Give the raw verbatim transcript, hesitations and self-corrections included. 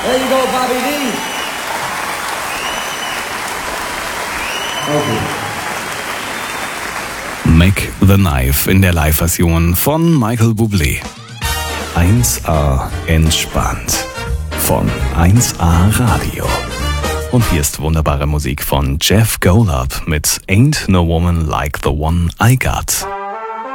There you go, Bobby D. Okay. Mac the Knife in der Live-Version von Michael Bublé. eins A entspannt von eins A Radio. Und hier ist wunderbare Musik von Jeff Golub mit Ain't No Woman Like the One I Got.